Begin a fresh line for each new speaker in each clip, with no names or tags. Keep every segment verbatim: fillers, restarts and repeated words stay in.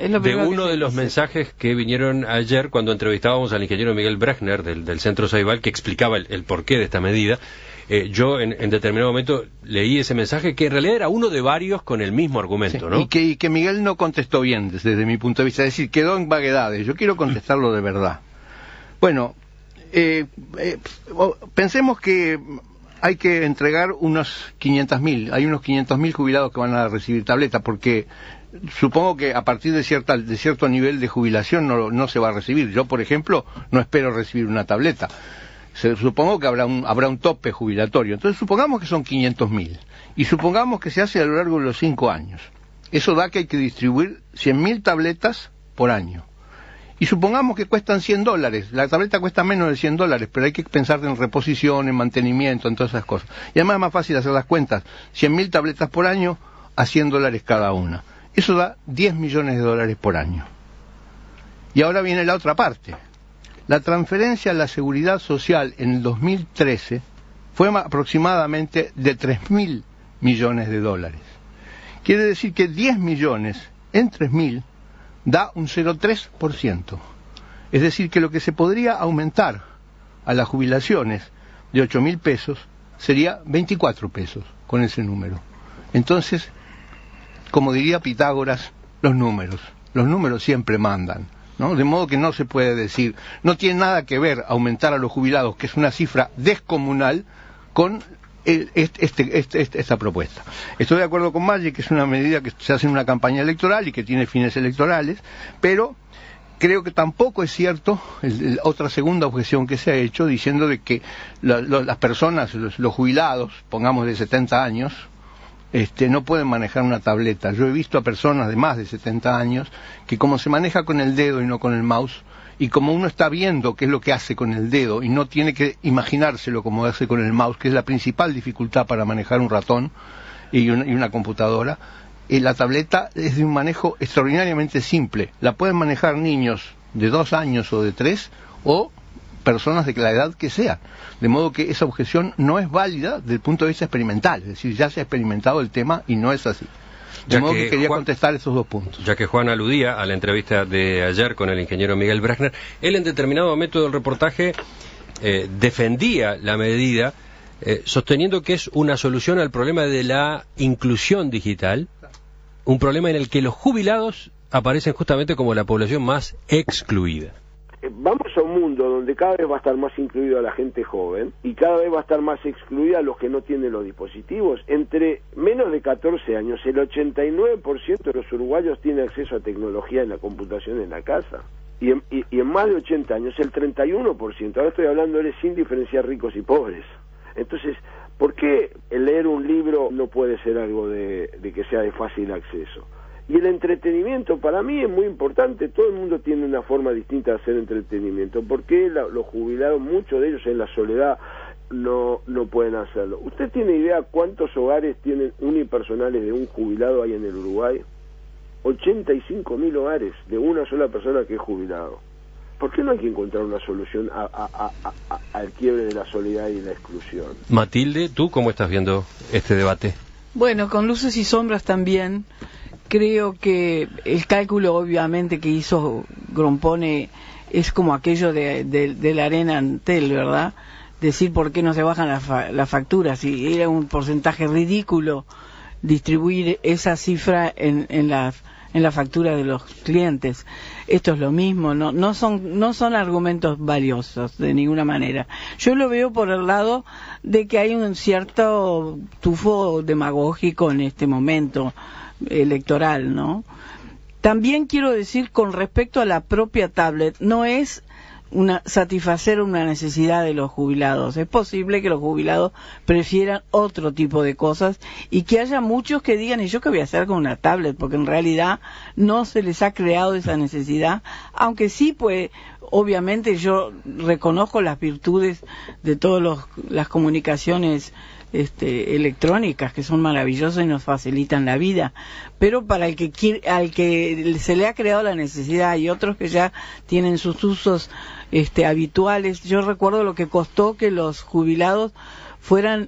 Es lo
de uno de los
dice.
mensajes que vinieron ayer cuando entrevistábamos al ingeniero Miguel Brechner del, del Centro Ceibal, que explicaba el, el porqué de esta medida. Eh, yo en, en determinado momento leí ese mensaje que en realidad era uno de varios con el mismo argumento,
sí,
¿no?
Y que, y que Miguel no contestó bien desde, desde mi punto de vista, es decir, quedó en vaguedades. Yo quiero contestarlo de verdad. Bueno, eh, eh, pensemos que hay que entregar unos quinientos mil, hay unos quinientos mil jubilados que van a recibir tableta, porque supongo que a partir de cierta de cierto nivel de jubilación no, no se va a recibir. Yo, por ejemplo, no espero recibir una tableta. Se, supongo que habrá un, habrá un tope jubilatorio. Entonces supongamos que son quinientos mil y supongamos que se hace a lo largo de los cinco años. Eso da que hay que distribuir cien mil tabletas por año. Y supongamos que cuestan cien dólares. La tableta cuesta menos de cien dólares, pero hay que pensar en reposición, en mantenimiento, en todas esas cosas. Y además es más fácil hacer las cuentas. cien mil tabletas por año a cien dólares cada una. Eso da diez millones de dólares por año. Y ahora viene la otra parte. La transferencia a la seguridad social en el dos mil trece fue aproximadamente de tres mil millones de dólares. Quiere decir que diez millones en tres mil da un cero coma tres por ciento. Es decir, que lo que se podría aumentar a las jubilaciones de ocho mil pesos sería veinticuatro pesos con ese número. Entonces, como diría Pitágoras, los números. Los números siempre mandan, ¿no? De modo que no se puede decir, no tiene nada que ver aumentar a los jubilados, que es una cifra descomunal, con el, este, este, este, este, esta propuesta. Estoy de acuerdo con Maggi, que es una medida que se hace en una campaña electoral y que tiene fines electorales, pero creo que tampoco es cierto el, el, otra segunda objeción que se ha hecho, diciendo de que la, lo, las personas, los, los jubilados, pongamos de setenta años, Este, no pueden manejar una tableta. Yo he visto a personas de más de setenta años que, como se maneja con el dedo y no con el mouse, y como uno está viendo qué es lo que hace con el dedo y no tiene que imaginárselo como hace con el mouse, que es la principal dificultad para manejar un ratón y una, y una computadora, eh, la tableta es de un manejo extraordinariamente simple. La pueden manejar niños de dos años o de tres, o personas de la edad que sea. De modo que esa objeción no es válida desde el punto de vista experimental, es decir, ya se ha experimentado el tema y no es así. De
Ya
modo
que
que quería
Juan,
contestar esos dos puntos.
Ya que Juan aludía a la entrevista de ayer con el ingeniero Miguel Brechner, él en determinado momento del reportaje eh, defendía la medida eh, sosteniendo que es una solución al problema de la inclusión digital, un problema en el que los jubilados aparecen justamente como la población más excluida.
Vamos a un mundo donde cada vez va a estar más incluida la gente joven y cada vez va a estar más excluida los que no tienen los dispositivos. Entre menos de catorce años, el ochenta y nueve por ciento de los uruguayos tiene acceso a tecnología en la computación en la casa. Y en, y, y en más de ochenta años, el treinta y uno por ciento. Ahora estoy hablando sin diferenciar ricos y pobres. Entonces, ¿por qué el leer un libro no puede ser algo de, de que sea de fácil acceso? Y el entretenimiento para mí es muy importante. Todo el mundo tiene una forma distinta de hacer entretenimiento. ¿Por qué la, los jubilados, muchos de ellos en la soledad, no, no pueden hacerlo? ¿Usted tiene idea cuántos hogares tienen unipersonales de un jubilado hay en el Uruguay? ochenta y cinco mil hogares de una sola persona que es jubilado. ¿Por qué no hay que encontrar una solución a, a, a, a, al quiebre de la soledad y la exclusión?
Matilde, ¿tú cómo estás viendo este debate?
Bueno, con luces y sombras también. Creo que el cálculo obviamente que hizo Grompone es como aquello de, de, de la arena Antel, ¿verdad? Decir por qué no se bajan las fa la facturas, si era un porcentaje ridículo distribuir esa cifra en, en la en la factura de los clientes. Esto es lo mismo, no no son no son argumentos valiosos de ninguna manera. Yo lo veo por el lado de que hay un cierto tufo demagógico en este momento electoral, ¿no? También quiero decir con respecto a la propia tablet, no es una satisfacer una necesidad de los jubilados. Es posible que los jubilados prefieran otro tipo de cosas y que haya muchos que digan, ¿y yo qué voy a hacer con una tablet? Porque en realidad no se les ha creado esa necesidad, aunque sí, pues, obviamente yo reconozco las virtudes de todas las comunicaciones Este, electrónicas, que son maravillosas y nos facilitan la vida, pero para el que quiere, al que se le ha creado la necesidad y otros que ya tienen sus usos este, habituales. Yo recuerdo lo que costó que los jubilados fueran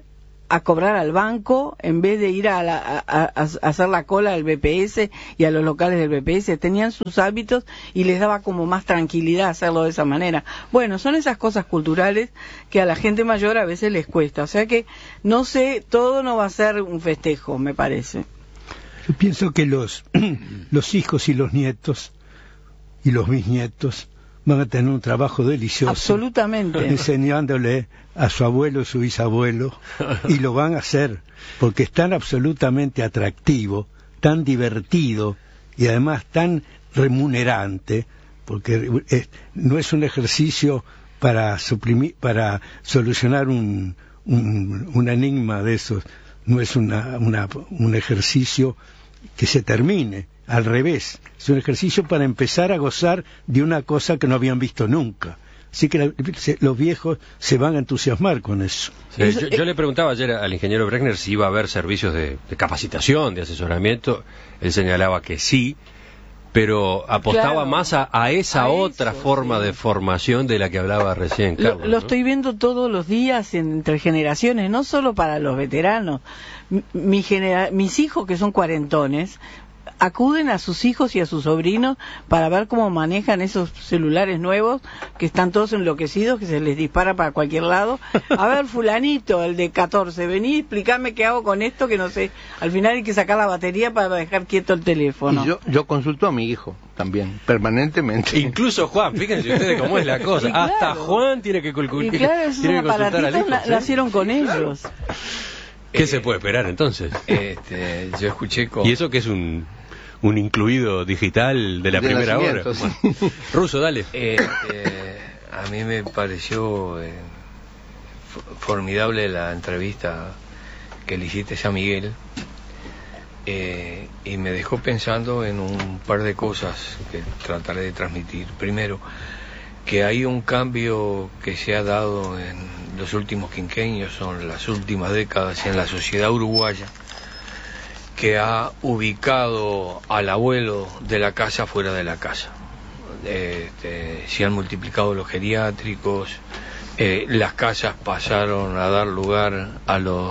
a cobrar al banco en vez de ir a, la, a, a, a hacer la cola al B P S y a los locales del B P S. Tenían sus hábitos y les daba como más tranquilidad hacerlo de esa manera. Bueno, son esas cosas culturales que a la gente mayor a veces les cuesta. O sea que, no sé, todo no va a ser un festejo, me parece.
Yo pienso que los, los hijos y los nietos y los bisnietos van a tener un trabajo delicioso.
Absolutamente.
Enseñándole a su abuelo y su bisabuelo, y lo van a hacer, porque es tan absolutamente atractivo, tan divertido, y además tan remunerante, porque es, no es un ejercicio para suprimir, para solucionar un, un, un enigma de esos, no es una, una, un ejercicio que se termine. Al revés, es un ejercicio para empezar a gozar de una cosa que no habían visto nunca. Así que la, se, los viejos se van a entusiasmar con eso.
Sí, yo, yo le preguntaba ayer al ingeniero Brechner si iba a haber servicios de, de capacitación, de asesoramiento. Él señalaba que sí, pero apostaba claro, más a, a esa a otra eso, forma sí. de formación de la que hablaba recién Carlos.
Lo, lo
¿no?
estoy viendo todos los días entre generaciones, no solo para los veteranos. Mi genera mis hijos, que son cuarentones, acuden a sus hijos y a sus sobrinos para ver cómo manejan esos celulares nuevos que están todos enloquecidos, que se les dispara para cualquier lado. A ver, fulanito, el de catorce, vení, explícame qué hago con esto, que no sé. Al final hay que sacar la batería para dejar quieto el teléfono.
Y yo, yo consulto a mi hijo también, permanentemente.
Incluso Juan, fíjense ustedes cómo es la cosa. Claro, hasta Juan tiene que, calcular,
y claro, esos
tiene que consultar al hijo.
Na
¿sí?
Nacieron con ellos.
¿Qué
eh,
se puede esperar entonces?
Este, yo escuché con...
¿Y eso que es un, un incluido digital de la
de
primera hora?
Sí.
Bueno. Ruso, dale.
Este, a mí me pareció eh, formidable la entrevista que le hiciste a Miguel, eh, y me dejó pensando en un par de cosas que trataré de transmitir. Primero, que hay un cambio que se ha dado en los últimos quinquenios, son las últimas décadas en la sociedad uruguaya, que ha ubicado al abuelo de la casa fuera de la casa. Este, se han multiplicado los geriátricos, eh, las casas pasaron a dar lugar a los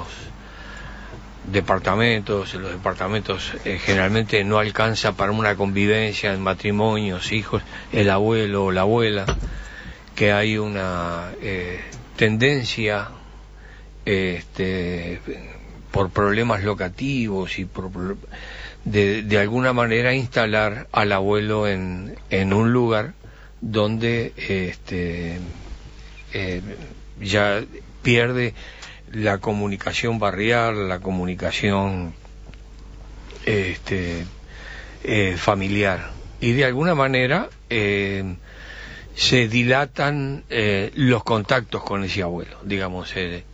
departamentos, los departamentos eh, generalmente no alcanza para una convivencia en matrimonios, hijos, el abuelo o la abuela, que hay una eh, tendencia este, por problemas locativos y por, de, de alguna manera instalar al abuelo en, en un lugar donde este, eh, ya pierde la comunicación barrial, la comunicación este, eh, familiar, y de alguna manera eh, se dilatan eh, los contactos con ese abuelo, digamos. Eh.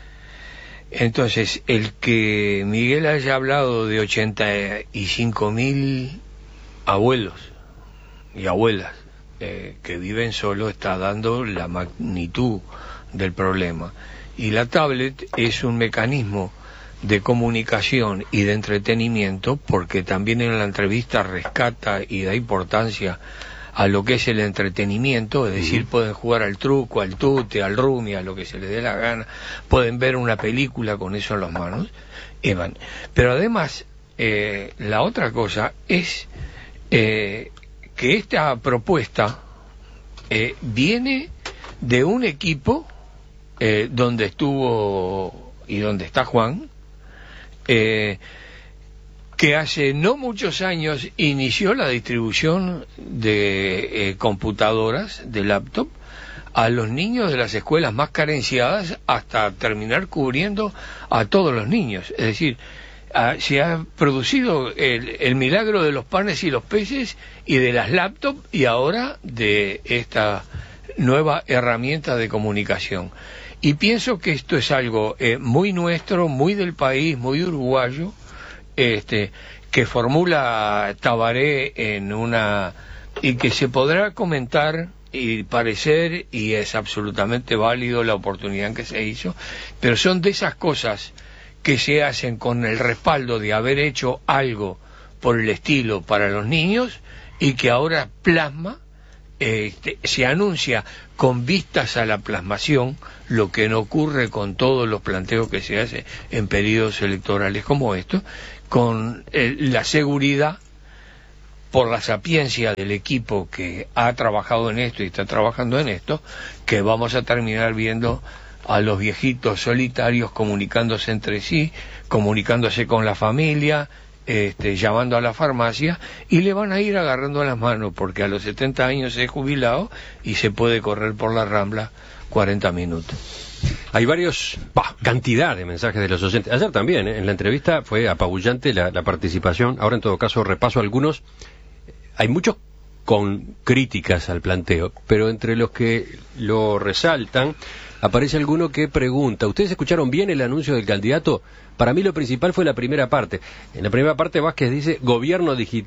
Entonces, el que Miguel haya hablado de ochenta y cinco mil abuelos y abuelas eh, que viven solo está dando la magnitud del problema. Y la tablet es un mecanismo de comunicación y de entretenimiento, porque también en la entrevista rescata y da importancia a lo que es el entretenimiento, es decir, pueden jugar al truco, al tute, al rumi, a lo que se les dé la gana, pueden ver una película con eso en las manos, Evan. Pero además, eh, la otra cosa es eh, que esta propuesta eh, viene de un equipo Eh, donde estuvo y donde está Juan, eh, que hace no muchos años inició la distribución de eh, computadoras, de laptop, a los niños de las escuelas más carenciadas, hasta terminar cubriendo a todos los niños. Es decir, a, se ha producido el, el milagro de los panes y los peces y de las laptops, y ahora de esta nueva herramienta de comunicación. Y pienso que esto es algo eh, muy nuestro, muy del país, muy uruguayo, este, que formula Tabaré en una... y que se podrá comentar y parecer, y es absolutamente válido la oportunidad en que se hizo, pero son de esas cosas que se hacen con el respaldo de haber hecho algo por el estilo para los niños, y que ahora plasma este, se anuncia con vistas a la plasmación, lo que no ocurre con todos los planteos que se hacen en periodos electorales como estos, con eh, la seguridad, por la sapiencia del equipo que ha trabajado en esto y está trabajando en esto, que vamos a terminar viendo a los viejitos solitarios comunicándose entre sí, comunicándose con la familia, este, llamando a la farmacia, y le van a ir agarrando las manos, porque a los setenta años es jubilado y se puede correr por la Rambla cuarenta minutos.
Hay varios, bah, cantidad de mensajes de los oyentes. Ayer también, ¿eh? En la entrevista fue apabullante la, la participación. Ahora, en todo caso, repaso algunos. Hay muchos con críticas al planteo, pero entre los que lo resaltan, aparece alguno que pregunta: ¿ustedes escucharon bien el anuncio del candidato? Para mí lo principal fue la primera parte. En la primera parte Vázquez dice: gobierno digi-